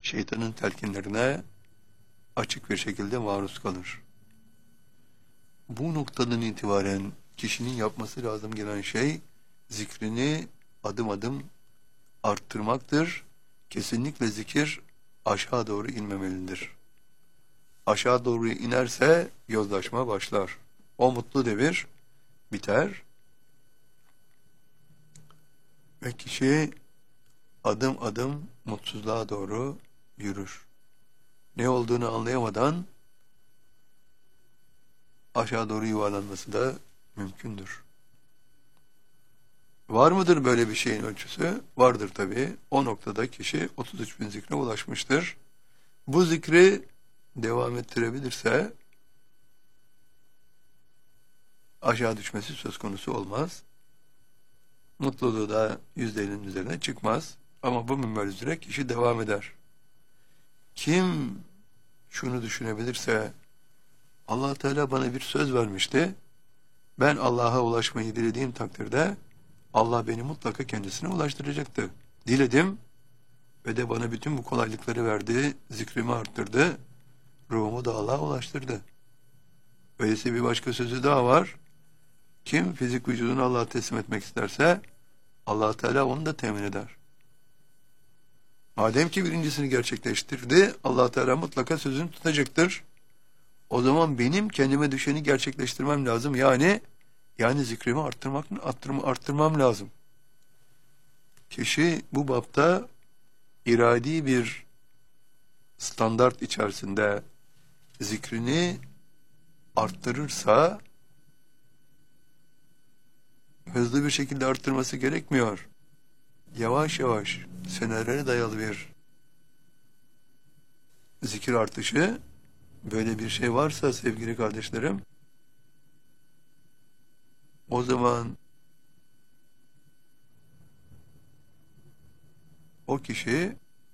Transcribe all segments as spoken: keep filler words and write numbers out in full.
şeytanın telkinlerine açık bir şekilde maruz kalır. Bu noktadan itibaren kişinin yapması lazım gelen şey zikrini adım adım arttırmaktır. Kesinlikle zikir aşağı doğru inmemelidir. Aşağı doğru inerse yozlaşma başlar. O mutlu devir biter ve kişi adım adım mutsuzluğa doğru yürür. Ne olduğunu anlayamadan aşağı doğru yuvarlanması da mümkündür. Var mıdır böyle bir şeyin ölçüsü? Vardır tabii. O noktada kişi otuz üç bin zikre ulaşmıştır. Bu zikri devam ettirebilirse aşağı düşmesi söz konusu olmaz. Mutluluğu da yüzde ellinin üzerine çıkmaz. Ama bu minval üzere kişi devam eder. Kim şunu düşünebilirse, Allah Teala bana bir söz vermişti. Ben Allah'a ulaşmayı dilediğim takdirde Allah beni mutlaka kendisine ulaştıracaktı. Diledim ve de bana bütün bu kolaylıkları verdi, zikrimi arttırdı, ruhumu da Allah'a ulaştırdı. Öyleyse bir başka sözü daha var. Kim fizik vücudunu Allah'a teslim etmek isterse Allah Teala onu da temin eder. Madem ki birincisini gerçekleştirdi, Allah Teala mutlaka sözünü tutacaktır. O zaman benim kendime düşeni gerçekleştirmem lazım. Yani yani zikrimi arttırmak, arttırma, arttırmam lazım. Kişi bu bapta iradi bir standart içerisinde zikrini arttırırsa hızlı bir şekilde arttırması gerekmiyor. Yavaş yavaş senelere dayalı bir zikir artışı, böyle bir şey varsa sevgili kardeşlerim, o zaman o kişi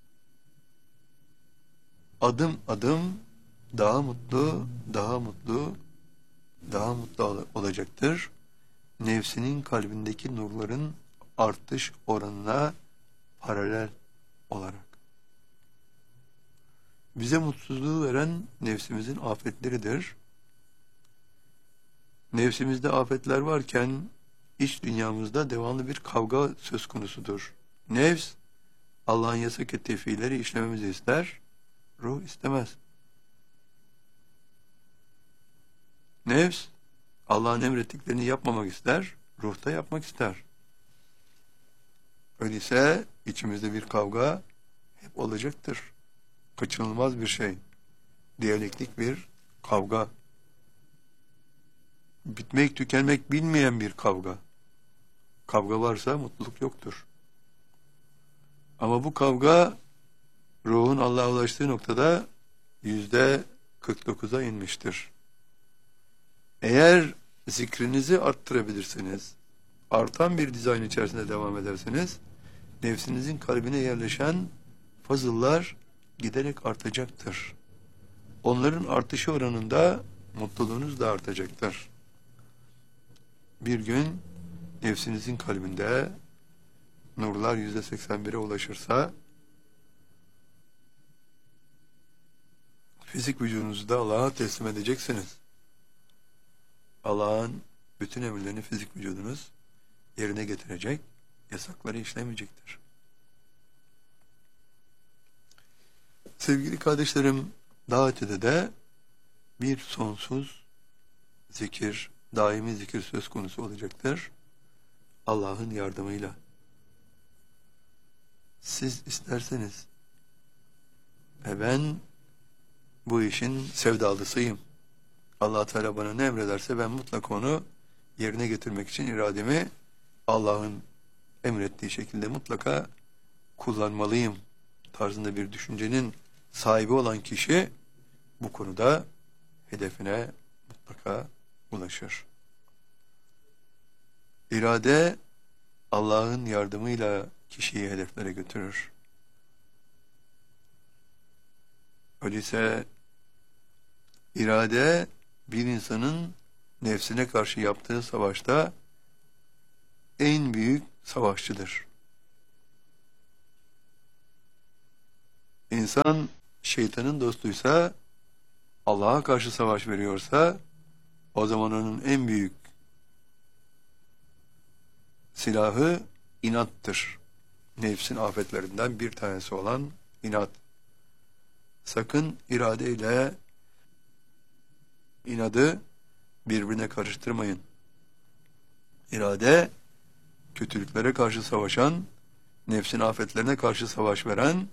adım adım daha mutlu, daha mutlu, daha mutlu olacaktır. Nefsinin kalbindeki nurların artış oranına paralel olarak. Bize mutsuzluğu veren nefsimizin afetleridir. Nefsimizde afetler varken iç dünyamızda devamlı bir kavga söz konusudur. Nefs Allah'ın yasak ettiği fiilleri işlememizi ister, ruh istemez. Nefs Allah'ın emrettiklerini yapmamak ister, ruh da yapmak ister. Öyleyse içimizde bir kavga hep olacaktır. Kaçınılmaz bir şey. Diyalektik bir kavga. Bitmek, tükenmek bilmeyen bir kavga. Kavga varsa mutluluk yoktur. Ama bu kavga ruhun Allah'a ulaştığı noktada yüzde kırk dokuza inmiştir. Eğer zikrinizi arttırabilirsiniz, artan bir dizayn içerisinde devam ederseniz, nefsinizin kalbine yerleşen fazıllar giderek artacaktır. Onların artışı oranında mutluluğunuz da artacaktır. Bir gün nefsinizin kalbinde nurlar yüzde seksen bire ulaşırsa, fizik vücudunuzu da Allah'a teslim edeceksiniz. Allah'ın bütün emirlerini fizik vücudunuz yerine getirecek, yasakları işlemeyecektir. Sevgili kardeşlerim, daha ötede de bir sonsuz zikir, daimi zikir söz konusu olacaktır. Allah'ın yardımıyla. Siz isterseniz, e ben bu işin sevdalısıyım. Allah Teala bana ne emrederse ben mutlaka onu yerine getirmek için irademi Allah'ın emrettiği şekilde mutlaka kullanmalıyım tarzında bir düşüncenin sahibi olan kişi bu konuda hedefine mutlaka ulaşır. İrade Allah'ın yardımıyla kişiyi hedeflere götürür. Öyleyse irade bir insanın nefsine karşı yaptığı savaşta en büyük savaşçıdır. İnsan şeytanın dostuysa, Allah'a karşı savaş veriyorsa, o zaman onun en büyük silahı inattır. Nefsin afetlerinden bir tanesi olan inat. Sakın iradeyle inadı birbirine karıştırmayın. İrade, kötülüklere karşı savaşan, nefsin afetlerine karşı savaş veren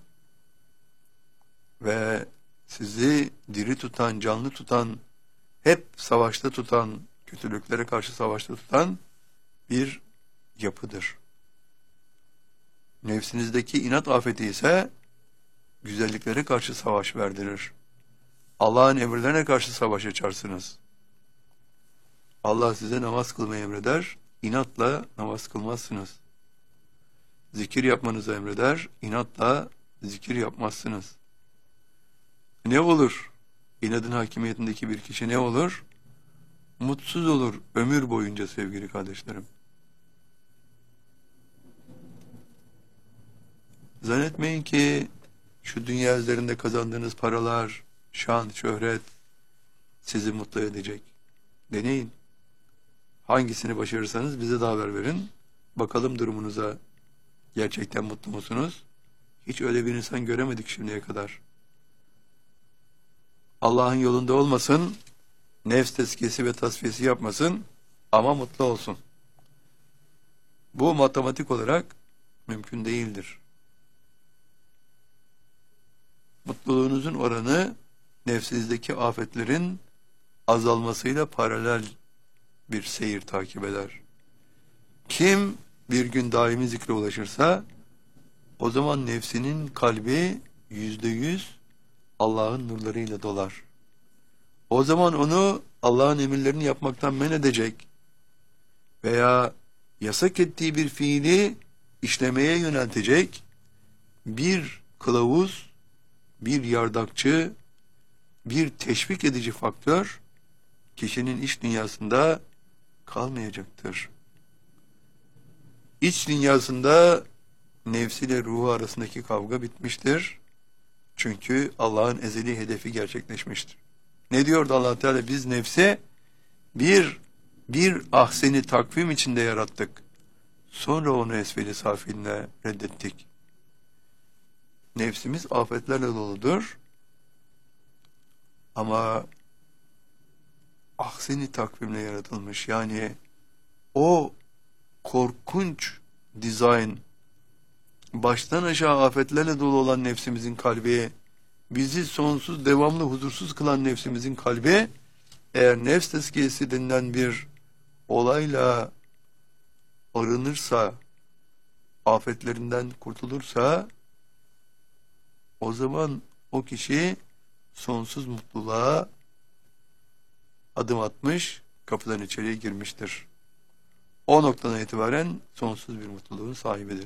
ve sizi diri tutan, canlı tutan, hep savaşta tutan, kötülüklere karşı savaşta tutan bir yapıdır. Nefsinizdeki inat afeti ise güzelliklere karşı savaş verdirir. Allah'ın emirlerine karşı savaş açarsınız. Allah size namaz kılmayı emreder, inatla namaz kılmazsınız. Zikir yapmanızı emreder, inatla zikir yapmazsınız. Ne olur? İnadın hakimiyetindeki bir kişi ne olur? Mutsuz olur ömür boyunca sevgili kardeşlerim. Zannetmeyin ki şu dünya üzerinde kazandığınız paralar, şan, şöhret sizi mutlu edecek. Deneyin. Hangisini başarırsanız bize de haber verin. Bakalım durumunuza. Gerçekten mutlu musunuz? Hiç öyle bir insan göremedik şimdiye kadar. Allah'ın yolunda olmasın, nefs tezkiyesi ve tasfiyesi yapmasın ama mutlu olsun. Bu matematik olarak mümkün değildir. Mutluluğunuzun oranı nefsinizdeki afetlerin azalmasıyla paralel bir seyir takip eder. Kim bir gün daimi zikre ulaşırsa o zaman nefsinin kalbi yüzde yüz Allah'ın nurlarıyla dolar. O zaman onu Allah'ın emirlerini yapmaktan men edecek veya yasak ettiği bir fiili işlemeye yöneltecek bir kılavuz, bir yardakçı, bir teşvik edici faktör kişinin iç dünyasında kalmayacaktır. İç dünyasında nefsiyle ruhu arasındaki kavga bitmiştir. Çünkü Allah'ın ezeli hedefi gerçekleşmiştir. Ne diyordu Allah Teala? Biz nefsi bir bir ahseni takvim içinde yarattık. Sonra onu esfeli safiline reddettik. Nefsimiz afetlerle doludur. Ama ahseni takvimle yaratılmış. Yani o korkunç dizayn, baştan aşağı afetlerle dolu olan nefsimizin kalbi, bizi sonsuz devamlı huzursuz kılan nefsimizin kalbi, eğer nefs tezkiyesi denilen bir olayla arınırsa, afetlerinden kurtulursa, o zaman o kişi sonsuz mutluluğa adım atmış, kapıdan içeriye girmiştir. O noktadan itibaren sonsuz bir mutluluğun sahibidir.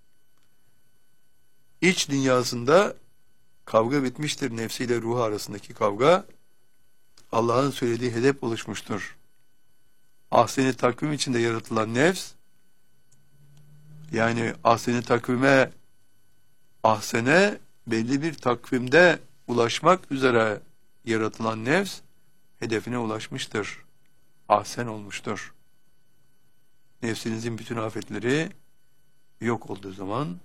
İç dünyasında kavga bitmiştir, nefsiyle ruhu arasındaki kavga. Allah'ın söylediği hedef oluşmuştur. Ahsen-i takvim içinde yaratılan nefs, yani ahsen-i takvime, ahsene belli bir takvimde ulaşmak üzere yaratılan nefs, hedefine ulaşmıştır. Ahsen olmuştur. Nefsinizin bütün afetleri yok olduğu zaman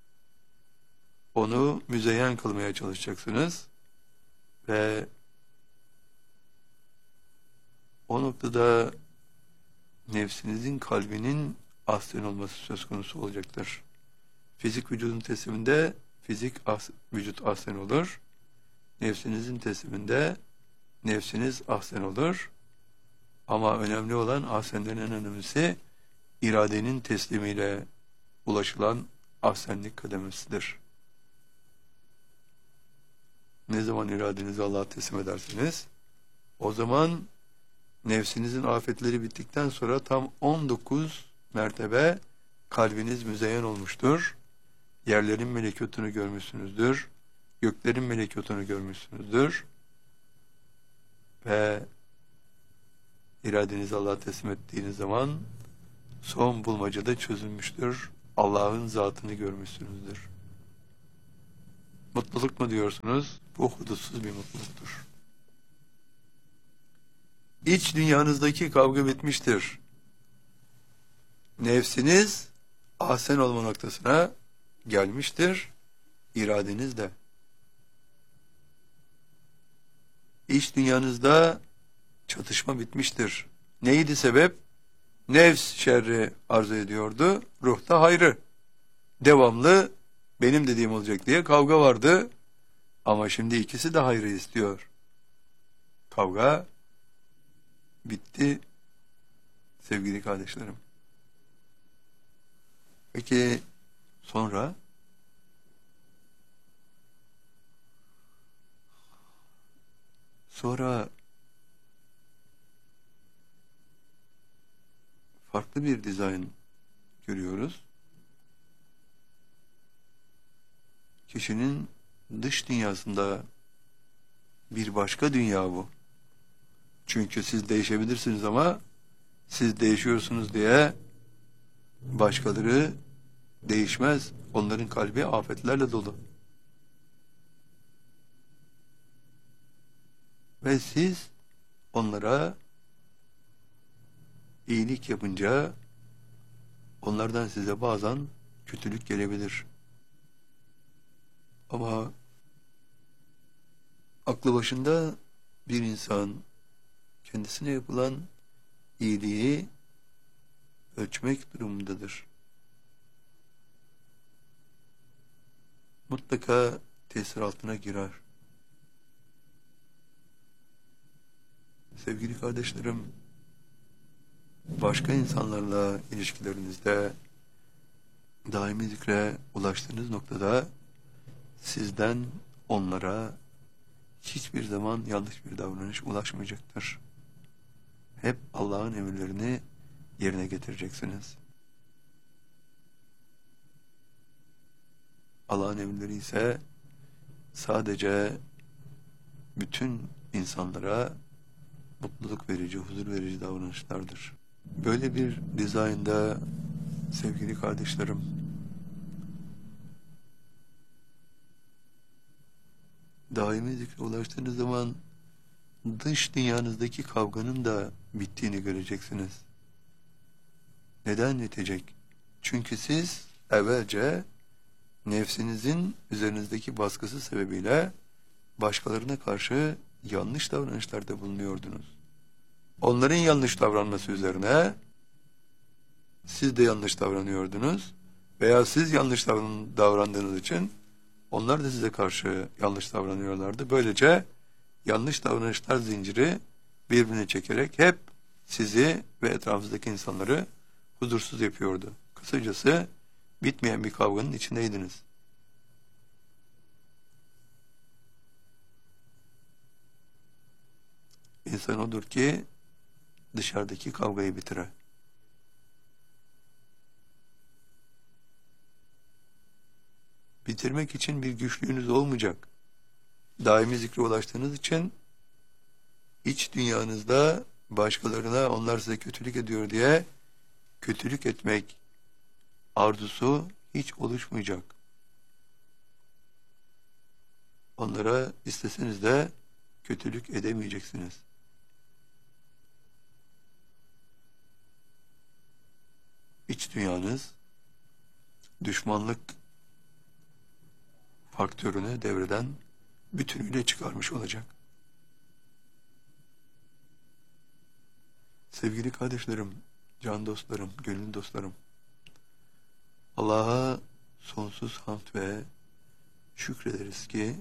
onu müzeyyen kılmaya çalışacaksınız ve o noktada nefsinizin kalbinin ahsen olması söz konusu olacaktır. Fizik vücudun tesliminde fizik as, vücut ahsen olur. Nefsinizin tesliminde nefsiniz ahsen olur. Ama önemli olan, ahsenlerin en önemlisi iradenin teslimiyle ulaşılan ahsenlik kademesidir. Ne zaman iradenizi Allah'a teslim edersiniz, o zaman nefsinizin afetleri bittikten sonra tam on dokuz mertebe kalbiniz müzeyyen olmuştur. Yerlerin melekutunu görmüşsünüzdür. Göklerin melekutunu görmüşsünüzdür. Ve iradenizi Allah'a teslim ettiğiniz zaman son bulmacada çözülmüştür. Allah'ın zatını görmüşsünüzdür. Mutluluk mu diyorsunuz? Bu hudutsuz bir mutluluktur. İç dünyanızdaki kavga bitmiştir. Nefsiniz ahsen olma noktasına gelmiştir. İradeniz de. İç dünyanızda çatışma bitmiştir. Neydi sebep? Nefs şerri arzu ediyordu, ruhta hayrı. Devamlı benim dediğim olacak diye kavga vardı. Ama şimdi ikisi de hayrı istiyor. Kavga bitti sevgili kardeşlerim. Peki sonra sonra farklı bir dizayn görüyoruz. Kişinin dış dünyasında bir başka dünya bu. Çünkü siz değişebilirsiniz ama siz değişiyorsunuz diye başkaları değişmez. Onların kalbi afetlerle dolu. Ve siz onlara iyilik yapınca onlardan size bazen kötülük gelebilir. Ama aklı başında bir insan kendisine yapılan iyiliği ölçmek durumundadır. Mutlaka tesir altına girer. Sevgili kardeşlerim, başka insanlarla ilişkilerinizde daimi zikre ulaştığınız noktada sizden onlara hiçbir zaman yanlış bir davranış ulaşmayacaktır. Hep Allah'ın emirlerini yerine getireceksiniz. Allah'ın emirleri ise sadece bütün insanlara mutluluk verici, huzur verici davranışlardır. Böyle bir dizaynda sevgili kardeşlerim, daimi zikre ulaştığınız zaman dış dünyanızdaki kavganın da bittiğini göreceksiniz. Neden bitecek? Çünkü siz evvelce nefsinizin üzerinizdeki baskısı sebebiyle başkalarına karşı yanlış davranışlarda bulunuyordunuz. Onların yanlış davranması üzerine siz de yanlış davranıyordunuz veya siz yanlış davran davrandığınız için onlar da size karşı yanlış davranıyorlardı. Böylece yanlış davranışlar zinciri birbirine çekerek hep sizi ve etrafınızdaki insanları huzursuz yapıyordu. Kısacası bitmeyen bir kavganın içindeydiniz. İnsan odur ki dışarıdaki kavgayı bitirir. Bitirmek için bir güçlüğünüz olmayacak. Daimi zikre ulaştığınız için iç dünyanızda başkalarına onlar size kötülük ediyor diye kötülük etmek arzusu hiç oluşmayacak. Onlara isteseniz de kötülük edemeyeceksiniz. İç dünyanız düşmanlık faktörünü devreden bütünüyle çıkarmış olacak. Sevgili kardeşlerim, can dostlarım, gönül dostlarım, Allah'a sonsuz hamd ve şükrederiz ki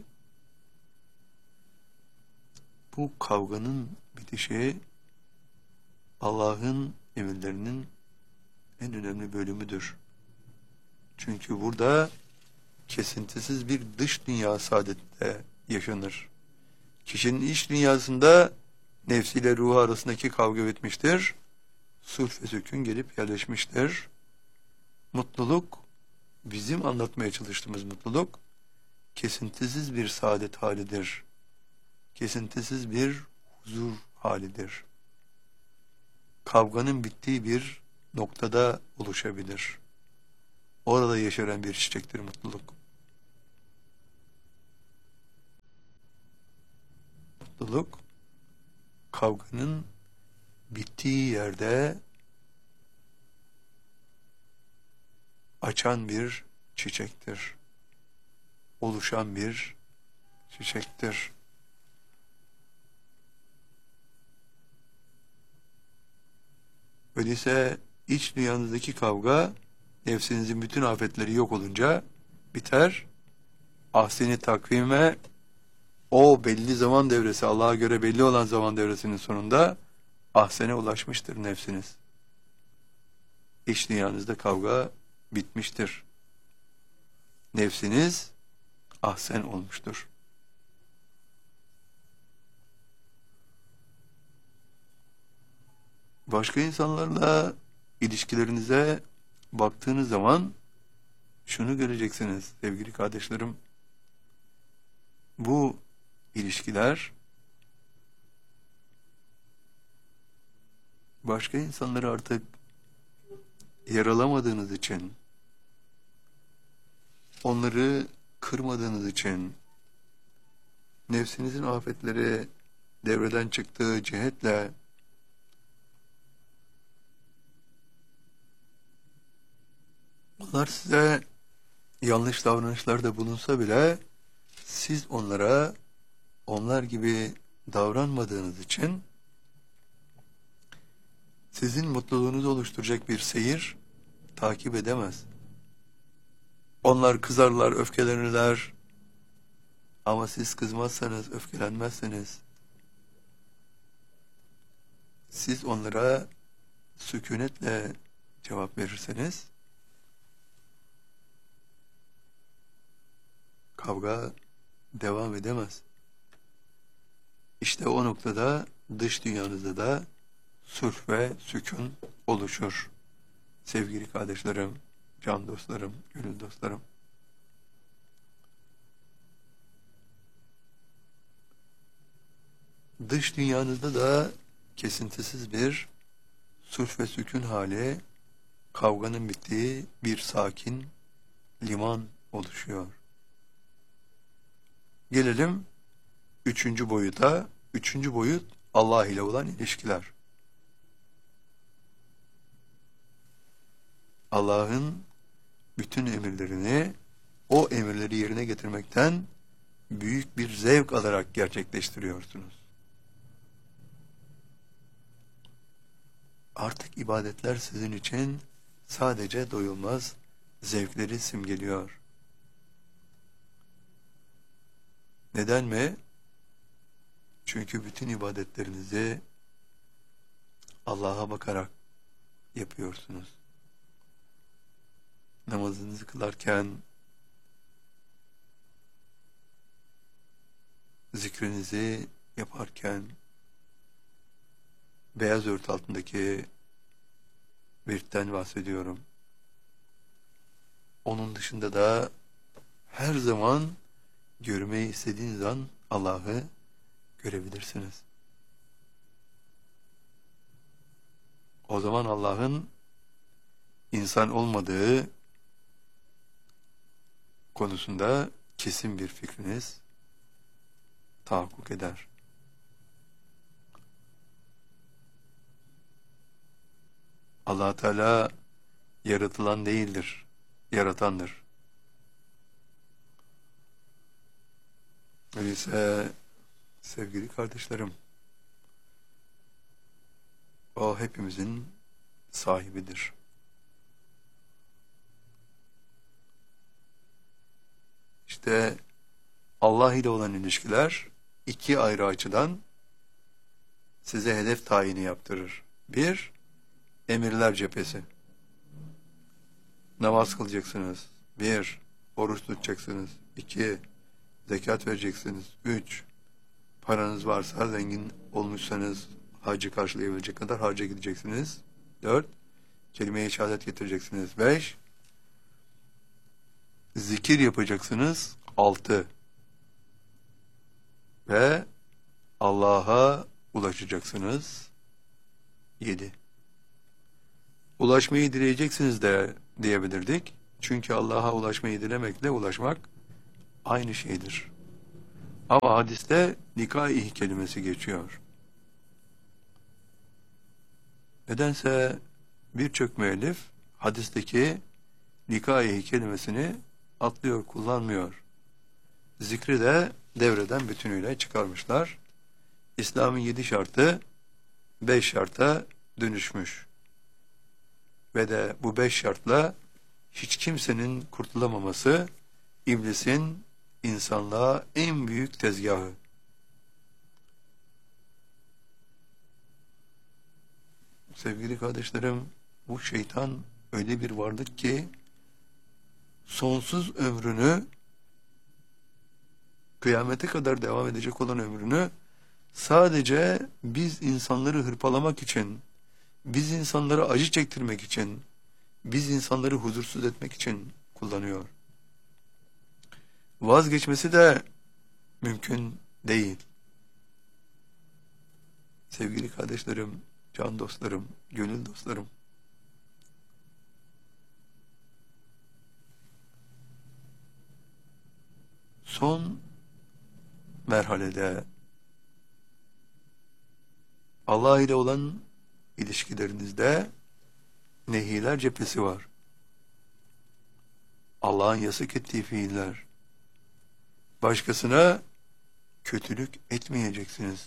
bu kavganın bitişi Allah'ın emirlerinin en önemli bölümüdür. Çünkü burada kesintisiz bir dış dünya saadette yaşanır. Kişinin iç dünyasında nefsiyle ruhu arasındaki kavga bitmiştir. Sulh ve sükun gelip yerleşmiştir. Mutluluk, bizim anlatmaya çalıştığımız mutluluk, kesintisiz bir saadet halidir. Kesintisiz bir huzur halidir. Kavganın bittiği bir noktada oluşabilir. Orada yeşeren bir çiçektir mutluluk. mutluluk kavganın bittiği yerde açan bir çiçektir. Oluşan bir çiçektir. Öyleyse iç dünyanızdaki kavga nefsinizin bütün afetleri yok olunca biter. Ahseni takvime o belli zaman devresi, Allah'a göre belli olan zaman devresinin sonunda ahsene ulaşmıştır nefsiniz. İç dünyanızda kavga bitmiştir. Nefsiniz ahsen olmuştur. Başka insanlarla ilişkilerinize baktığınız zaman şunu göreceksiniz sevgili kardeşlerim. Bu ilişkiler başka insanları artık yaralamadığınız için, onları kırmadığınız için, nefsinizin afetleri devreden çıktığı cihetle onlar size yanlış davranışlarda bulunsa bile siz onlara onlar gibi davranmadığınız için sizin mutluluğunuzu oluşturacak bir seyir takip edemez. Onlar kızarlar, öfkelenirler ama siz kızmazsanız, öfkelenmezseniz, siz onlara sükunetle cevap verirseniz kavga devam edemez. İşte o noktada dış dünyanızda da sulh ve sükun oluşur. Sevgili kardeşlerim, can dostlarım, gönül dostlarım. Dış dünyanızda da kesintisiz bir sulh ve sükun hali, kavganın bittiği bir sakin liman oluşuyor. Gelelim üçüncü boyuta. Üçüncü boyut Allah ile olan ilişkiler. Allah'ın bütün emirlerini, o emirleri yerine getirmekten büyük bir zevk alarak gerçekleştiriyorsunuz. Artık ibadetler sizin için sadece doyulmaz zevkleri simgeliyor. Neden mi? Çünkü bütün ibadetlerinizi Allah'a bakarak yapıyorsunuz. Namazınızı kılarken, zikrinizi yaparken, beyaz örtü altındaki virtten bahsediyorum. Onun dışında da her zaman görmeyi istediğiniz an Allah'ı görebilirsiniz. O zaman Allah'ın insan olmadığı konusunda kesin bir fikriniz tahakkuk eder. Allah Teala yaratılan değildir, yaratandır. Öyleyse sevgili kardeşlerim, o hepimizin sahibidir. İşte Allah ile olan ilişkiler iki ayrı açıdan size hedef tayini yaptırır. Bir, emirler cephesi. Namaz kılacaksınız. Bir, oruç tutacaksınız. İki, zekat vereceksiniz. Üç, paranız varsa, zengin olmuşsanız hacı karşılayabilecek kadar hacca gideceksiniz. Dört, kelime-i şehadet getireceksiniz. Beş, zikir yapacaksınız. Altı, ve Allah'a ulaşacaksınız. Yedi. Ulaşmayı dileyeceksiniz de diyebilirdik. Çünkü Allah'a ulaşmayı dilemekle ulaşmak aynı şeydir. Ama hadiste nikah-ih kelimesi geçiyor. Nedense birçok müellif hadisteki nikah-ih kelimesini atlıyor, kullanmıyor. Zikri de devreden bütünüyle çıkarmışlar. İslam'ın yedi şartı beş şarta dönüşmüş. Ve de bu beş şartla hiç kimsenin kurtulamaması iblisin insanlığa en büyük tezgahı. Sevgili kardeşlerim, bu şeytan öyle bir varlık ki sonsuz ömrünü, kıyamete kadar devam edecek olan ömrünü sadece biz insanları hırpalamak için, biz insanlara acı çektirmek için, biz insanları huzursuz etmek için kullanıyor. Vazgeçmesi de mümkün değil. Sevgili kardeşlerim, can dostlarım, gönül dostlarım, son merhalede Allah ile olan ilişkilerinizde nehiler cephesi var. Allah'ın yasak ettiği fiiller. Başkasına kötülük etmeyeceksiniz.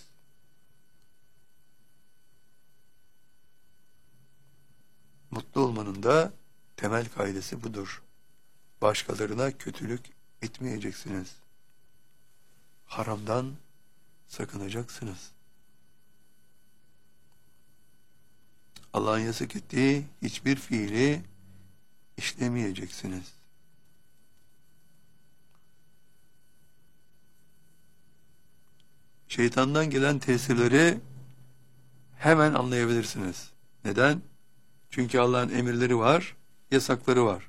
Mutlu olmanın da temel kaidesi budur. Başkalarına kötülük etmeyeceksiniz. Haramdan sakınacaksınız. Allah'ın yasak ettiği hiçbir fiili işlemeyeceksiniz. Şeytandan gelen tesirleri hemen anlayabilirsiniz. Neden? Çünkü Allah'ın emirleri var, yasakları var.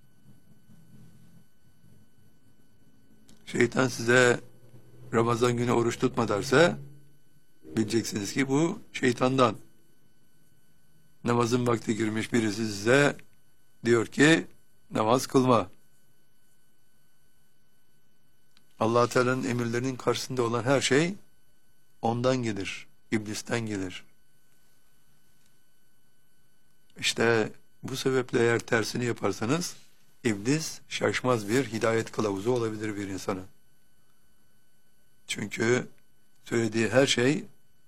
Şeytan size Ramazan günü oruç tutma derse bileceksiniz ki bu şeytandan. Namazın vakti girmiş birisi size diyor ki namaz kılma. Allah Teala'nın emirlerinin karşısında olan her şey ondan gelir, iblisten gelir. İşte bu sebeple eğer tersini yaparsanız iblis şaşmaz bir hidayet kılavuzu olabilir bir insana. Çünkü söylediği her şey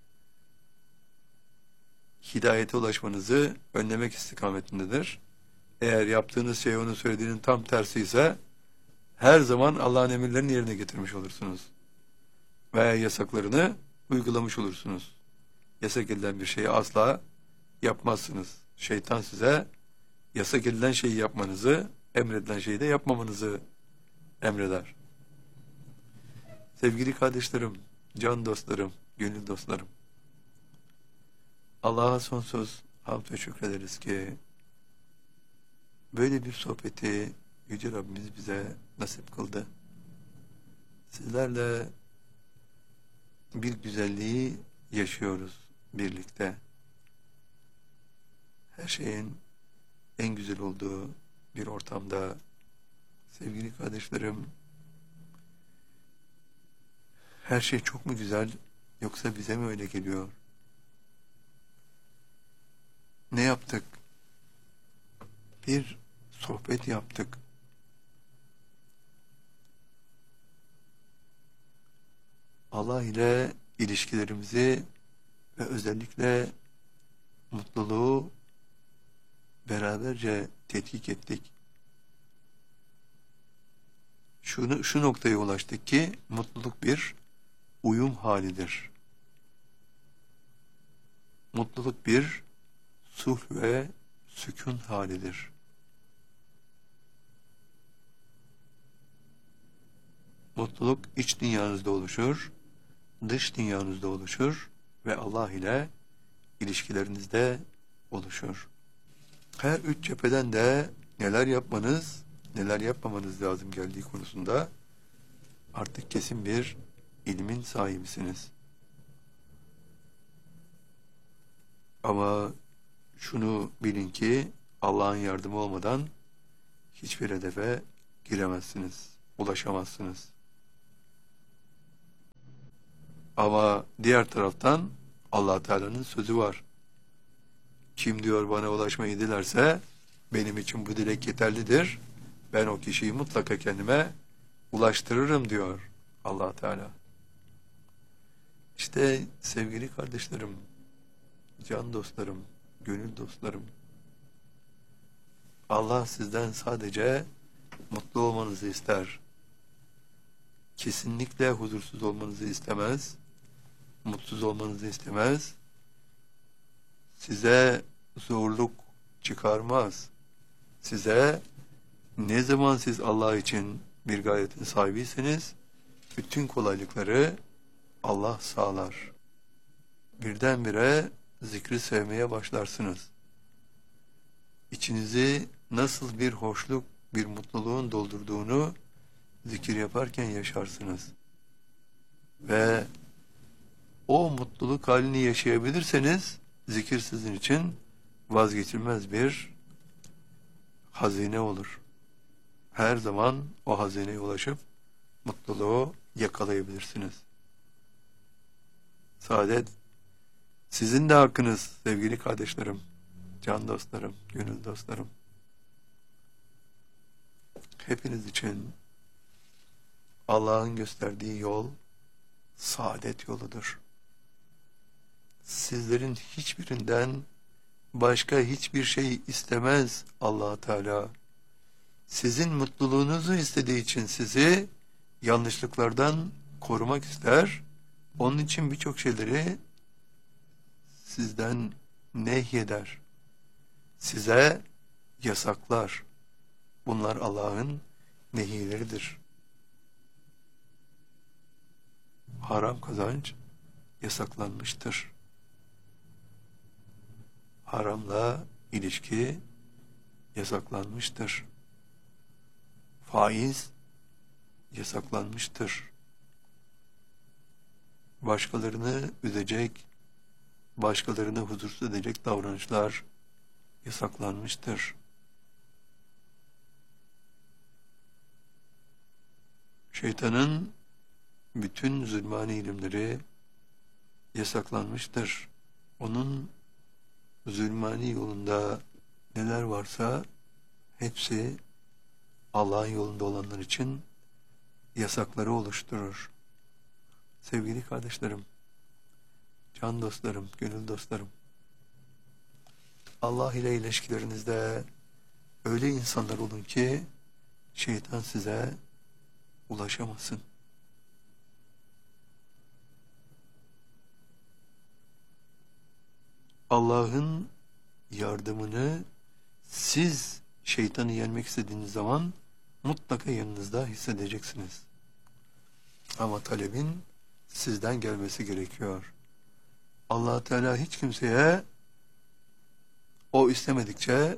hidayete ulaşmanızı önlemek istikametindedir. Eğer yaptığınız şey onun söylediğinin tam tersi ise her zaman Allah'ın emirlerini yerine getirmiş olursunuz. Veya yasaklarını uygulamış olursunuz. Yasak edilen bir şeyi asla yapmazsınız. Şeytan size yasak edilen şeyi yapmanızı, emredilen şeyi de yapmamanızı emreder. Sevgili kardeşlerim, can dostlarım, gönül dostlarım, Allah'a sonsuz hamd ve şükrederiz ki böyle bir sohbeti Yüce Rabbimiz bize nasip kıldı. Sizlerle bir güzelliği yaşıyoruz birlikte. Her şeyin en güzel olduğu bir ortamda sevgili kardeşlerim, her şey çok mu güzel yoksa bize mi öyle geliyor? Ne yaptık? Bir sohbet yaptık. Allah ile ilişkilerimizi ve özellikle mutluluğu beraberce tetkik ettik. Şunu, şu noktaya ulaştık ki mutluluk bir uyum halidir. Mutluluk bir sulh ve sükun halidir. Mutluluk iç dünyanızda oluşur, dış dünyanızda oluşur ve Allah ile ilişkilerinizde oluşur. Her üç cepheden de neler yapmanız, neler yapmamanız lazım geldiği konusunda artık kesin bir ilmin sahibisiniz. Ama şunu bilin ki Allah'ın yardımı olmadan hiçbir hedefe giremezsiniz, ulaşamazsınız. Ama diğer taraftan Allah Teala'nın sözü var. Kim diyor bana ulaşmayı dilerse benim için bu dilek yeterlidir. Ben o kişiyi mutlaka kendime ulaştırırım diyor Allah Teala. İşte sevgili kardeşlerim, can dostlarım, gönül dostlarım, Allah sizden sadece mutlu olmanızı ister. Kesinlikle huzursuz olmanızı istemez, mutsuz olmanızı istemez. Size zorluk çıkarmaz. Size ne zaman siz Allah için bir gayetin sahibiyseniz bütün kolaylıkları Allah sağlar. Birdenbire zikri sevmeye başlarsınız. İçinizi nasıl bir hoşluk, bir mutluluğun doldurduğunu zikir yaparken yaşarsınız. Ve o mutluluk halini yaşayabilirseniz zikir sizin için vazgeçilmez bir hazine olur. Her zaman o hazineye ulaşıp mutluluğu yakalayabilirsiniz. Saadet sizin de hakkınız sevgili kardeşlerim, can dostlarım, gönül dostlarım. Hepiniz için Allah'ın gösterdiği yol saadet yoludur. Sizlerin hiçbirinden başka hiçbir şey istemez Allah Teala. Sizin mutluluğunuzu istediği için sizi yanlışlıklardan korumak ister. Onun için birçok şeyleri sizden nehyeder. Size yasaklar. Bunlar Allah'ın nehileridir. Haram kazanç yasaklanmıştır. Haramla ilişki yasaklanmıştır. Faiz yasaklanmıştır. Başkalarını üzecek, başkalarını huzursuz edecek davranışlar yasaklanmıştır. Şeytanın bütün zulmani ilimleri yasaklanmıştır. Onun zulmani yolunda neler varsa hepsi Allah'ın yolunda olanlar için yasakları oluşturur. Sevgili kardeşlerim, can dostlarım, gönül dostlarım, Allah ile ilişkilerinizde öyle insanlar olun ki şeytan size ulaşamasın. Allah'ın yardımını siz şeytanı yenmek istediğiniz zaman mutlaka yanınızda hissedeceksiniz. Ama talebin sizden gelmesi gerekiyor. Allah Teala hiç kimseye o istemedikçe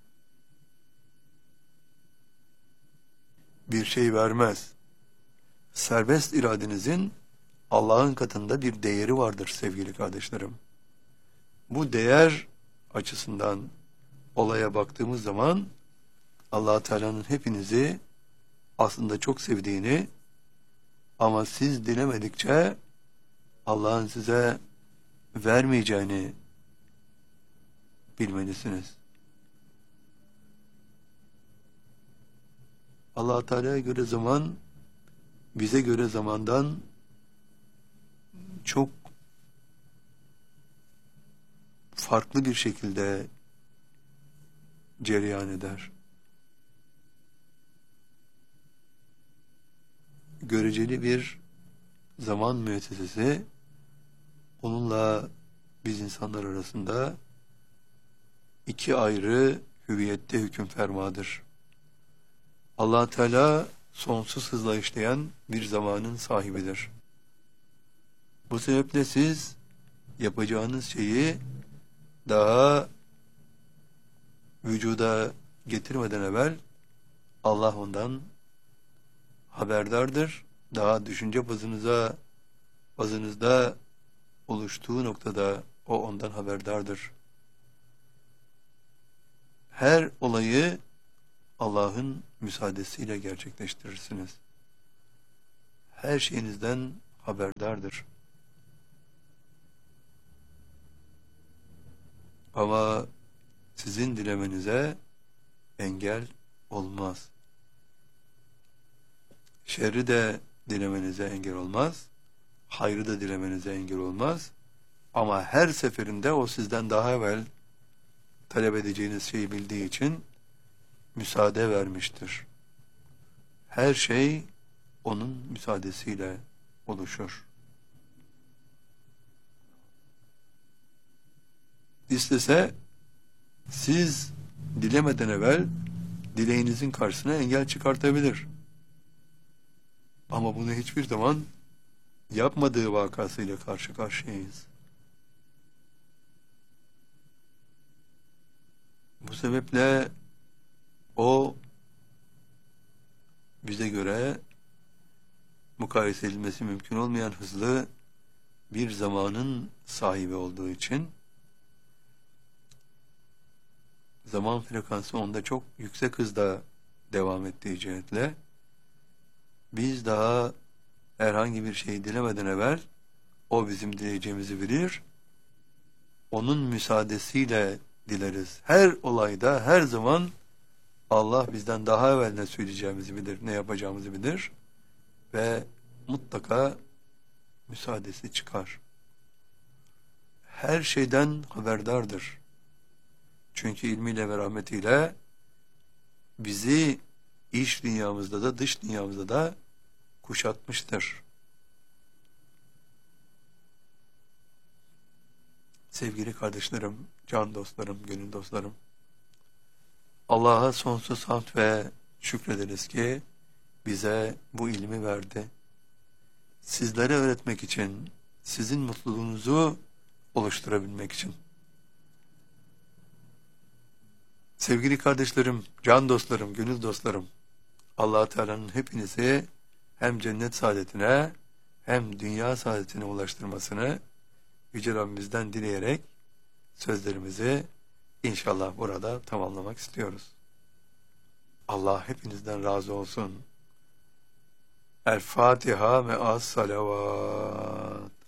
bir şey vermez. Serbest iradenizin Allah'ın katında bir değeri vardır sevgili kardeşlerim. Bu değer açısından olaya baktığımız zaman Allah Teala'nın hepinizi aslında çok sevdiğini ama siz dilemedikçe Allah'ın size vermeyeceğini bilmelisiniz. Allah Teala'ya göre zaman bize göre zamandan çok farklı bir şekilde cereyan eder. Göreceli bir zaman müessesesi, onunla biz insanlar arasında iki ayrı hüviyette hüküm fermadır. Allah Teala sonsuz hızla işleyen bir zamanın sahibidir. Bu sebeple siz yapacağınız şeyi daha vücuda getirmeden evvel Allah ondan haberdardır. Daha düşünce bazınıza bazınızda oluştuğu noktada o ondan haberdardır. Her olayı Allah'ın müsaadesiyle gerçekleştirirsiniz. Her şeyinizden haberdardır. Ama sizin dilemenize engel olmaz. Şerri de dilemenize engel olmaz. Hayrı da dilemenize engel olmaz. Ama her seferinde o sizden daha evvel talep edeceğiniz şeyi bildiği için müsaade vermiştir. Her şey onun müsaadesiyle oluşur. İstese siz dilemeden evvel dileğinizin karşısına engel çıkartabilir. Ama bunu hiçbir zaman yapmadığı vakasıyla karşı karşıyayız. Bu sebeple o bize göre mukayese edilmesi mümkün olmayan hızlı bir zamanın sahibi olduğu için zaman frekansı onda çok yüksek hızda devam ettiği cihetle biz daha herhangi bir şey dilemeden evvel o bizim dileyeceğimizi bilir. Onun müsaadesiyle dileriz. Her olayda, her zaman Allah bizden daha evvel ne söyleyeceğimizi bilir, ne yapacağımızı bilir ve mutlaka müsaadesi çıkar. Her şeyden haberdardır. Çünkü ilmiyle ve rahmetiyle bizi iç dünyamızda da dış dünyamızda da kuşatmıştır. Sevgili kardeşlerim, can dostlarım, gönül dostlarım, Allah'a sonsuz hamd ve şükrederiz ki bize bu ilmi verdi. Sizlere öğretmek için, sizin mutluluğunuzu oluşturabilmek için. Sevgili kardeşlerim, can dostlarım, gönül dostlarım, Allah Teala'nın hepinizi hem cennet saadetine hem dünya saadetine ulaştırmasını Yüce Rabbimizden dileyerek sözlerimizi İnşallah burada tamamlamak istiyoruz. Allah hepinizden razı olsun. El Fatiha ve as salavat.